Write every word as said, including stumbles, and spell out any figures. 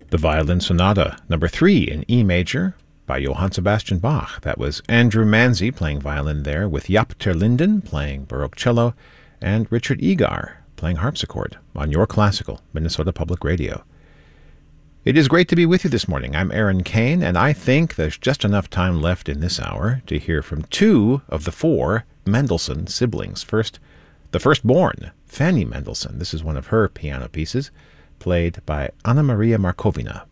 The Violin Sonata, number three in E major by Johann Sebastian Bach. That was Andrew Manzi playing violin there, with Jaap ter Linden playing Baroque cello, and Richard Egar playing harpsichord on Your Classical, Minnesota Public Radio. It is great to be with you this morning. I'm Aaron Kane, and I think there's just enough time left in this hour to hear from two of the four Mendelssohn siblings. First, the firstborn, Fanny Mendelssohn. This is one of her piano pieces, played by Anna Maria Markovina.